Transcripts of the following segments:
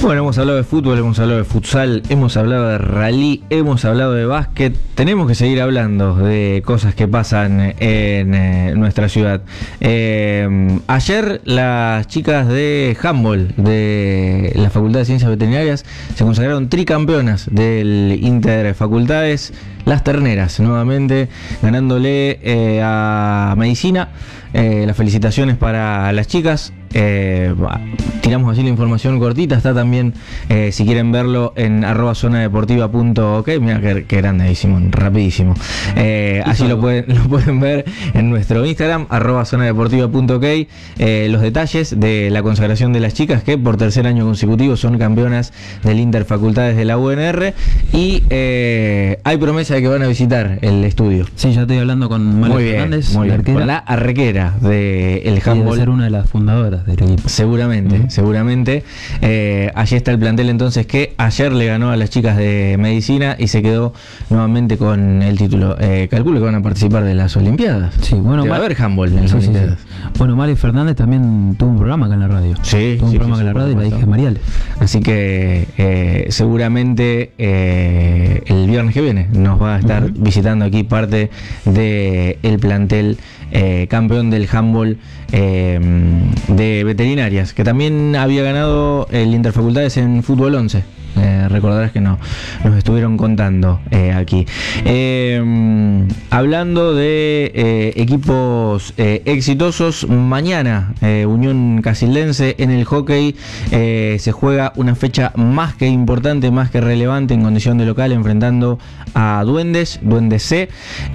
Bueno, hemos hablado de fútbol, hemos hablado de futsal, hemos hablado de rally, hemos hablado de básquet. Tenemos que seguir hablando de cosas que pasan en nuestra ciudad. Ayer las chicas de handball de la Facultad de Ciencias Veterinarias se consagraron tricampeonas del Interfacultades, las Terneras, nuevamente ganándole a Medicina. Las felicitaciones para las chicas. Tiramos así la información cortita. Está también, si quieren verlo, en @zonadeportiva.ok. Mira que grandísimo, rapidísimo. Así lo pueden ver en nuestro Instagram, @zonadeportiva.ok. Los detalles de la consagración de las chicas, que por tercer año consecutivo son campeonas del Interfacultades de la UNR. Y hay promesa de que van a visitar el estudio. Sí, ya estoy hablando con María Fernández, muy bien. Con la arquera del handball. Debe ser una de las fundadoras del equipo. Seguramente. Allí está el plantel entonces que ayer le ganó a las chicas de Medicina y se quedó nuevamente con el título. Calculo que van a participar de las Olimpiadas. Sí, bueno, va a haber handball en las Olimpiadas. Sí. Bueno, María Fernández también tuvo un programa acá en la radio. Tuvo un programa acá en la radio y la dije Mariales. Así que seguramente el viernes que viene nos va a estar visitando aquí parte del plantel campeón del handball de veterinarias, que también había ganado el Interfacultades en fútbol 11. Recordarás que nos estuvieron contando aquí. Hablando de equipos exitosos, mañana Unión Casildense en el hockey se juega una fecha más que importante, más que relevante en condición de local, enfrentando a Duendes C.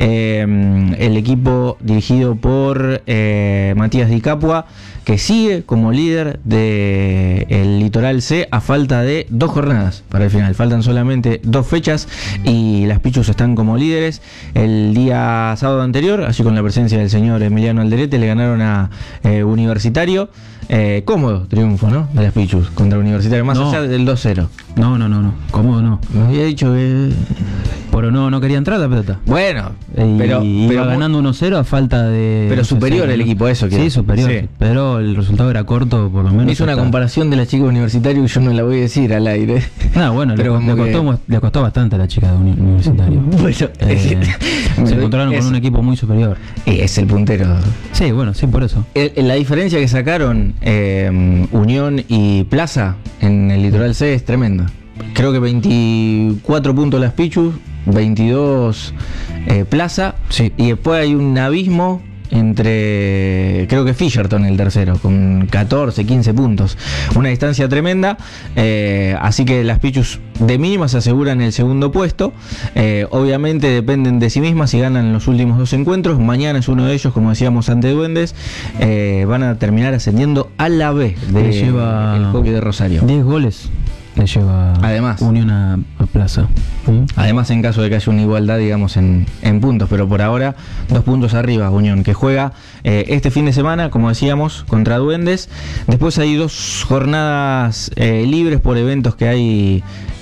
El equipo dirigido por Matías Di Capua, que sigue como líder del Litoral C a falta de 2 jornadas para el final. Faltan solamente 2 fechas y las Pichus están como líderes. El día sábado anterior, así con la presencia del señor Emiliano Alderete, le ganaron a Universitario. Cómodo triunfo, ¿no? De las Pichus contra Universitario, más allá del 2-0. No. Cómodo no. Me había dicho que... Pero no quería entrar la pelota. Bueno, pero iba ganando 1-0 a falta de... Pero superior el equipo, eso. Sí, superior. Sí. Pero el resultado era corto, por lo menos. Hizo una comparación de las chicas Universitario que yo no la voy a decir al aire. Bueno, pero le costó bastante a la chica de Universitario. Bueno, se encontraron con un equipo muy superior. Es el puntero. Sí, bueno, sí, por eso. La diferencia que sacaron Unión y Plaza en el Litoral C es tremenda. Creo que 24 puntos las Pichus, 22 Plaza, sí. Y después hay un abismo entre, creo que Fisherton el tercero, con 14, 15 puntos. Una distancia tremenda, así que las Pichus de mínima se aseguran el segundo puesto. Obviamente dependen de sí mismas si ganan los últimos 2 encuentros. Mañana es uno de ellos, como decíamos, ante Duendes. Van a terminar ascendiendo a la B del hockey de Rosario. 10 goles le lleva además Unión a Plaza. Además, en caso de que haya una igualdad, digamos, en puntos, pero por ahora 2 puntos arriba Unión, que juega este fin de semana, como decíamos, contra Duendes. Después hay 2 jornadas libres por eventos que hay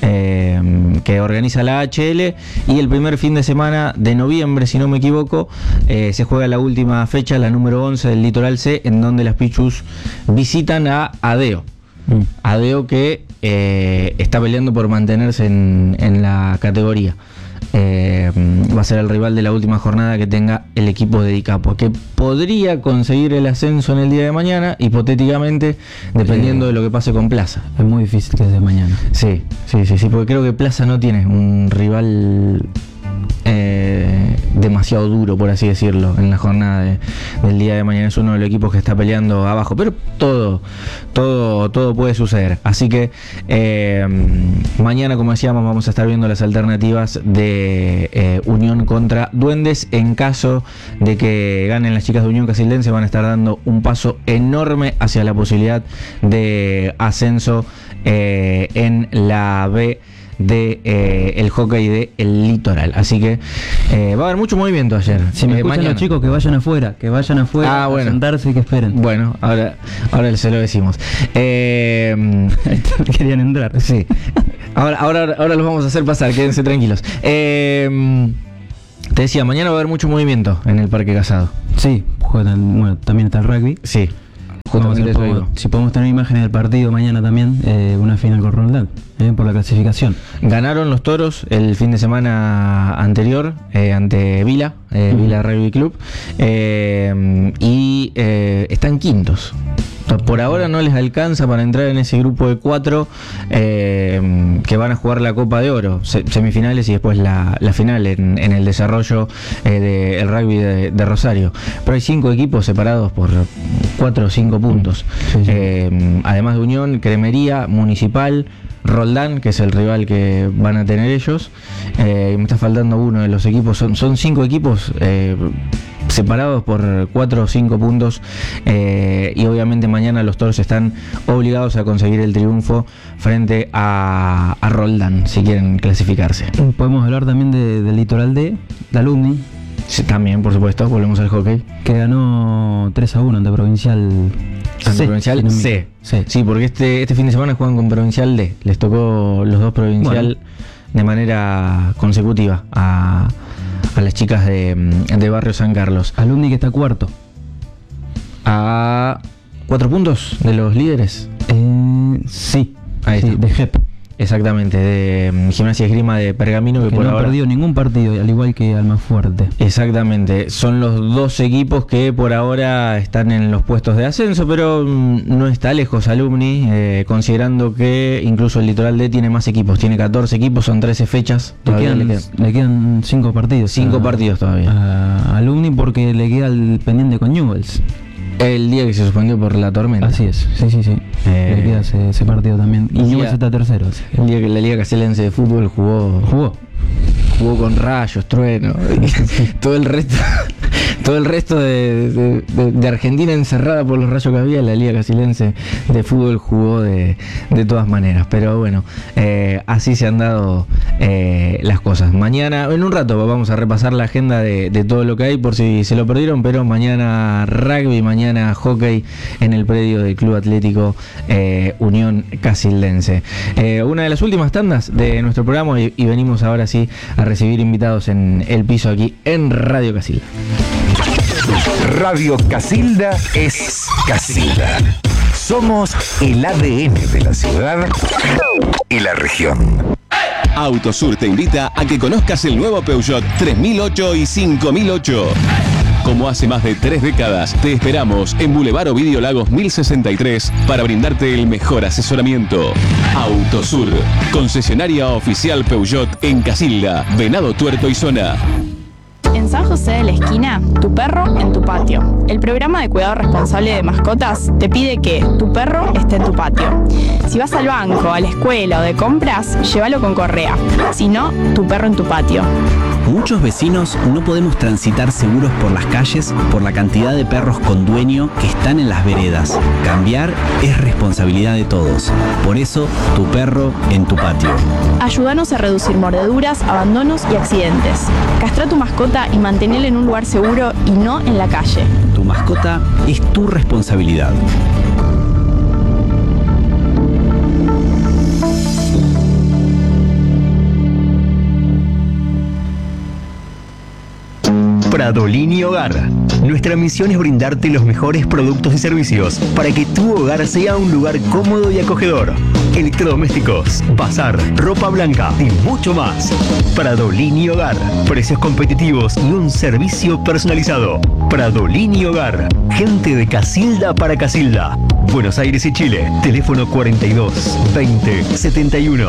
que organiza la HL, y el primer fin de semana de noviembre, si no me equivoco, se juega la última fecha, la número 11 del Litoral C, en donde las Pichus visitan a Adeo. Adeo que está peleando por mantenerse en la categoría. Va a ser el rival de la última jornada que tenga el equipo de Di Capua, que podría conseguir el ascenso en el día de mañana, hipotéticamente, dependiendo de lo que pase con Plaza. Es muy difícil que sea mañana. Sí, porque creo que Plaza no tiene un rival demasiado duro, por así decirlo, en la jornada del día de mañana. Es uno de los equipos que está peleando abajo, pero todo puede suceder. Así que mañana, como decíamos, vamos a estar viendo las alternativas de Unión contra Duendes. En caso de que ganen las chicas de Unión Casildense, van a estar dando un paso enorme hacia la posibilidad de ascenso en la B de el hockey de el Litoral. Así que va a haber mucho movimiento ayer. Si me escuchan los chicos, que vayan afuera a sentarse y que esperen. Bueno, ahora se lo decimos. Querían entrar. Sí. Ahora los vamos a hacer pasar, quédense tranquilos. Te decía, mañana va a haber mucho movimiento en el Parque Casado. Sí, bueno, también está el rugby. Sí. Si podemos tener imágenes del partido mañana también, una final con Roldán, por la clasificación. Ganaron los Toros el fin de semana anterior ante Vila, Vila Rugby Club, y están quintos. Por ahora no les alcanza para entrar en ese grupo de 4 que van a jugar la Copa de Oro, semifinales y después la final en el desarrollo del rugby de Rosario. Pero hay 5 equipos separados por 4 o 5 puntos. Sí. Además de Unión, Cremería, Municipal, Roldán, que es el rival que van a tener ellos. Me está faltando uno de los equipos. Son 5 equipos separados por 4 o 5 puntos, y obviamente mañana los Toros están obligados a conseguir el triunfo frente a Roldán si quieren clasificarse. Podemos hablar también del Litoral D, de Alumni. Sí, también, por supuesto, volvemos al hockey. Que ganó 3-1 ante Provincial C. Provincial C. Sí, porque este fin de semana juegan con Provincial D. Les tocó los dos Provincial de manera consecutiva a las chicas de Barrio San Carlos. Alumni que está cuarto. A 4 puntos de los líderes. Sí. Ahí está. De GEP. Exactamente, de Gimnasia Esgrima de Pergamino, que por no ahora ha perdido ningún partido, al igual que Almafuerte. Exactamente, son los 2 equipos que por ahora están en los puestos de ascenso, pero no está lejos Alumni, considerando que incluso el Litoral D tiene más equipos, tiene 14 equipos, son 13 fechas. Le quedan 5 partidos. 5 partidos todavía. A Alumni porque le queda el pendiente con Newells. El día que se suspendió por la tormenta. Así es, sí. Le queda ese partido también. Y Newells está tercero. El día que la Liga Castelense de Fútbol jugó con rayos, trueno, todo el resto de Argentina encerrada por los rayos que había. La Liga Castelense de Fútbol jugó de todas maneras, pero bueno, así se han dado las cosas. Mañana, en un rato, vamos a repasar la agenda de todo lo que hay por si se lo perdieron, pero mañana rugby, mañana hockey en el predio del Club Atlético Unión Casildense. Una de las últimas tandas de nuestro programa y venimos ahora sí a recibir invitados en el piso aquí en Radio Casilda. Radio Casilda es Casilda. Somos el ADN de la ciudad y la región. Autosur te invita a que conozcas el nuevo Peugeot 3008 y 5008. Como hace más de 3 décadas, te esperamos en Boulevard Ovidio Lagos 1063 para brindarte el mejor asesoramiento. Autosur, concesionaria oficial Peugeot en Casilda, Venado Tuerto y zona. En San José de la Esquina, tu perro en tu patio. El programa de cuidado responsable de mascotas te pide que tu perro esté en tu patio. Si vas al banco, a la escuela o de compras, llévalo con correa. Si no, tu perro en tu patio. Muchos vecinos no podemos transitar seguros por las calles por la cantidad de perros con dueño que están en las veredas. Cambiar es responsabilidad de todos. Por eso, tu perro en tu patio. Ayúdanos a reducir mordeduras, abandonos y accidentes. Castra tu mascota y manténela en un lugar seguro y no en la calle. Tu mascota es tu responsabilidad. Pradolini Hogar. Nuestra misión es brindarte los mejores productos y servicios para que tu hogar sea un lugar cómodo y acogedor. Electrodomésticos, bazar, ropa blanca y mucho más. Pradolini Hogar. Precios competitivos y un servicio personalizado. Pradolini Hogar. Gente de Casilda para Casilda. Buenos Aires y Chile. Teléfono 42 20 71.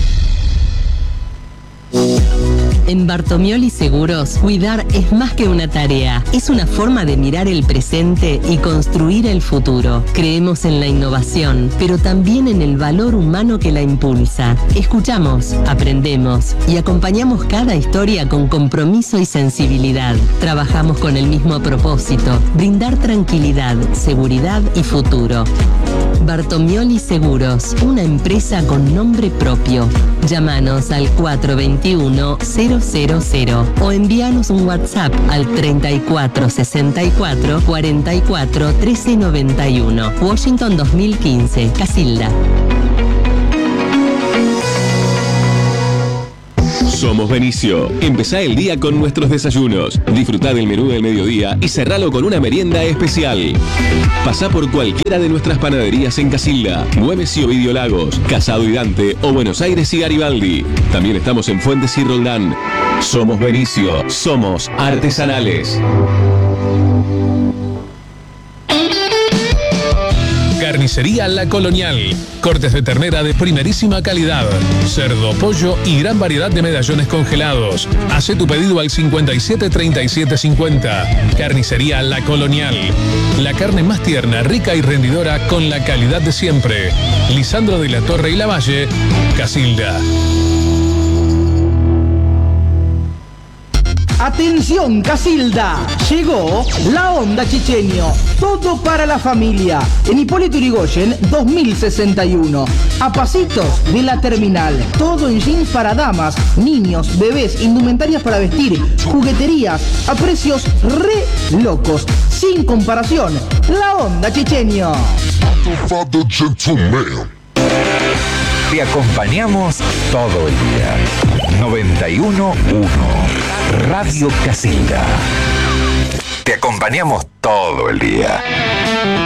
En Bartomioli Seguros, cuidar es más que una tarea, es una forma de mirar el presente y construir el futuro. Creemos en la innovación, pero también en el valor humano que la impulsa. Escuchamos, aprendemos y acompañamos cada historia con compromiso y sensibilidad. Trabajamos con el mismo propósito, brindar tranquilidad, seguridad y futuro. Bartomioli Seguros, una empresa con nombre propio. Llámanos al 421-000 o envíanos un WhatsApp al 34 64 44 13 91. Washington 2015, Casilda. Somos Benicio. Empezá el día con nuestros desayunos. Disfrutá del menú del mediodía y cerralo con una merienda especial. Pasá por cualquiera de nuestras panaderías en Casilda, Güemes y Ovidio Lagos, Casado y Dante o Buenos Aires y Garibaldi. También estamos en Fuentes y Roldán. Somos Benicio. Somos artesanales. Carnicería La Colonial. Cortes de ternera de primerísima calidad. Cerdo, pollo y gran variedad de medallones congelados. Hacé tu pedido al 57 37 50. Carnicería La Colonial. La carne más tierna, rica y rendidora con la calidad de siempre. Lisandro de la Torre y Lavalle, Casilda. Atención Casilda, llegó la Onda Chichenio, todo para la familia, en Hipólito Yrigoyen 2061, a pasitos de la terminal, todo en jeans para damas, niños, bebés, indumentarias para vestir, jugueterías, a precios re locos, sin comparación, la Onda Chichenio. Te acompañamos todo el día. 91.1 Radio Casilda. Te acompañamos todo el día.